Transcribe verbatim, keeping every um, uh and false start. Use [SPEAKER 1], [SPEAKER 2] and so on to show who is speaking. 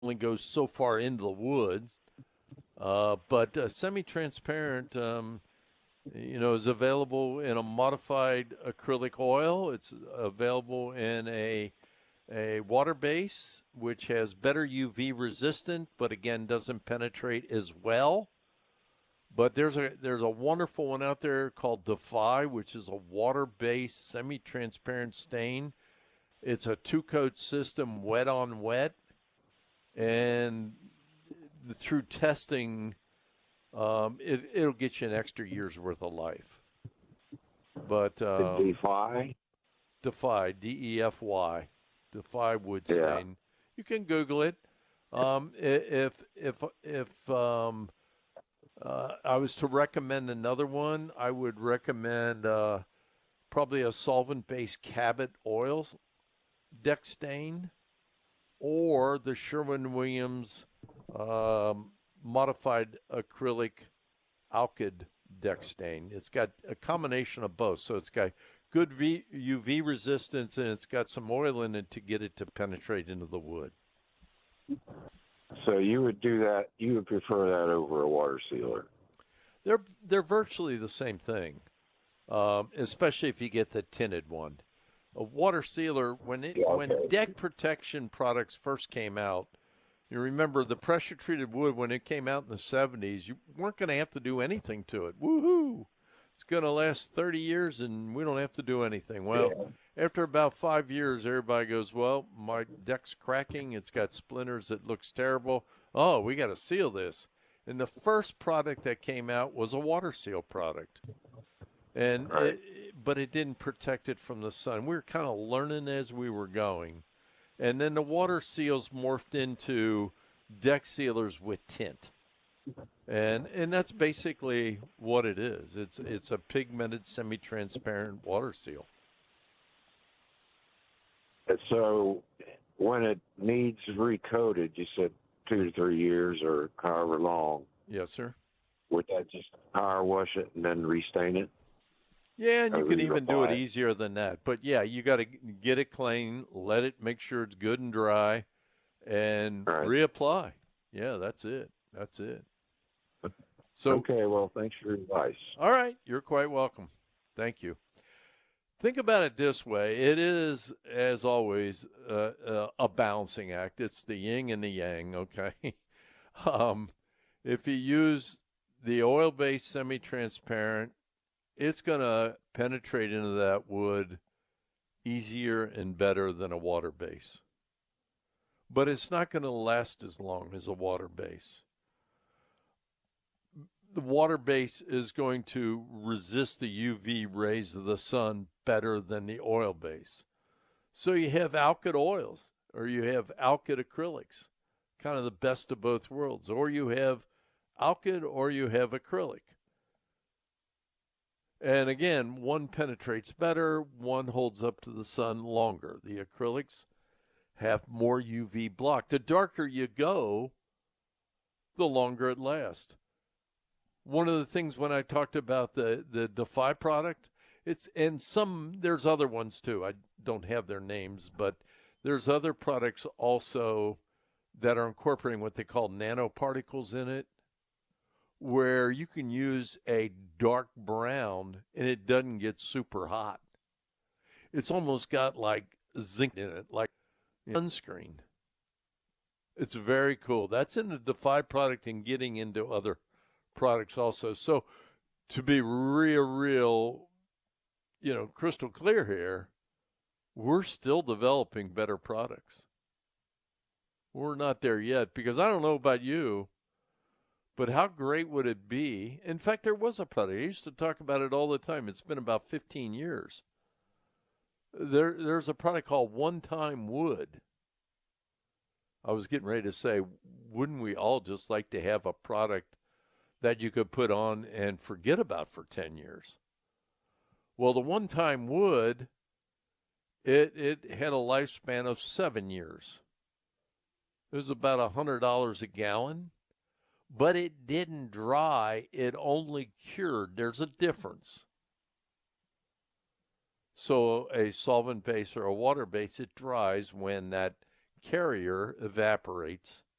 [SPEAKER 1] only goes so far into the woods. Uh, but uh, semi-transparent, um, you know, is available in a modified acrylic oil. It's available in a a water base, which has better U V resistant, but again doesn't penetrate as well. But there's a there's a wonderful one out there called Defy, which is a water-based semi-transparent stain. It's a two-coat system, wet on wet, and through testing, um, it it'll get you an extra year's worth of life. But
[SPEAKER 2] The
[SPEAKER 1] um,
[SPEAKER 2] Defy?
[SPEAKER 1] Defy, D E F Y, Defy wood
[SPEAKER 2] Yeah.
[SPEAKER 1] stain. You can Google it. Um, if if if um, uh, I was to recommend another one, I would recommend uh, probably a solvent-based Cabot oils deck stain or the Sherwin-Williams um, modified acrylic Alkyd deck stain. It's got a combination of both, so it's got good v- U V resistance and it's got some oil in it to get it to penetrate into the wood.
[SPEAKER 2] So you would do that, you would prefer that over a water sealer?
[SPEAKER 1] They're they're virtually the same thing, um, especially if you get the tinted one. A water sealer, when it
[SPEAKER 2] Yeah,
[SPEAKER 1] when
[SPEAKER 2] okay.
[SPEAKER 1] deck protection products first came out, you remember the pressure treated wood when it came out in the seventies, you weren't going to have to do anything to it. Woohoo! It's going to last thirty years and we don't have to do anything. Well,
[SPEAKER 2] Yeah.
[SPEAKER 1] after about five years, everybody goes, well, my deck's cracking. It's got splinters. It looks terrible. Oh, we got to seal this. And the first product that came out was a water seal product. And
[SPEAKER 2] Right.
[SPEAKER 1] it, but it didn't protect it from the sun. We were kind of learning as we were going. And then the water seals morphed into deck sealers with tint. And and that's basically what it is. It's it's a pigmented semi-transparent water seal.
[SPEAKER 2] And so when it needs recoated, you said two to three years or however long,
[SPEAKER 1] Yes, sir.
[SPEAKER 2] would that just power wash it and then restain it
[SPEAKER 1] Yeah, and
[SPEAKER 2] or
[SPEAKER 1] you can even do it
[SPEAKER 2] reapply it?
[SPEAKER 1] easier than that. But yeah, you got to get it clean, let it make sure it's good and dry, and
[SPEAKER 2] Right.
[SPEAKER 1] reapply. Yeah, that's it. That's it. So,
[SPEAKER 2] Okay, well, thanks for your advice.
[SPEAKER 1] all right, you're quite welcome. Thank you. Think about it this way: it is, as always, uh, uh, a balancing act. It's the yin and the yang. Okay. um, if you use the oil-based semi-transparent, it's going to penetrate into that wood easier and better than a water base. But it's not going to last as long as a water base. The water base is going to resist the U V rays of the sun better than the oil base. So you have alkyd oils or you have alkyd acrylics, kind of the best of both worlds, or you have alkyd or you have acrylic. And again, one penetrates better, one holds up to the sun longer. The acrylics have more U V block. The darker you go, the longer it lasts. One of the things when I talked about the the Defy product, it's and some there's other ones too. I don't have their names, but there's other products also that are incorporating what they call nanoparticles in it, where you can use a dark brown and it doesn't get super hot. It's almost got like zinc in it, like sunscreen. It's very cool. That's in the Defy product and getting into other products also. So to be real, real, you know, crystal clear here, we're still developing better products. We're not there yet because I don't know about you, but how great would it be? In fact, there was a product. I used to talk about it all the time. It's been about fifteen years. There, there's a product called One Time Wood. I was getting ready to say, wouldn't we all just like to have a product that you could put on and forget about for ten years? Well, the One Time Wood, it, it had a lifespan of seven years. It was about one hundred dollars a gallon, but it didn't dry. It only cured. There's a difference. So a solvent base or a water base, it dries when that carrier evaporates